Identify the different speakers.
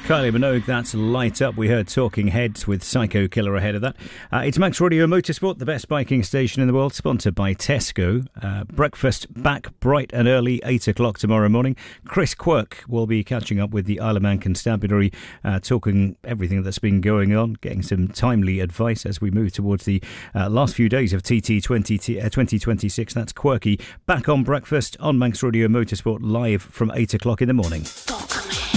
Speaker 1: Kylie Minogue, that's Light Up. We heard Talking Heads with Psycho Killer ahead of that. It's Max Radio Motorsport, the best biking station in the world, sponsored by Tesco. Breakfast back bright and early, 8 o'clock tomorrow morning. Chris Quirk will be catching up with the Isle of Man Constabulary, talking everything that's been going on, getting some timely advice as we move towards the last few days of TT 2026. That's Quirky. Back on Breakfast on Max Radio Motorsport, live from 8 o'clock in the morning.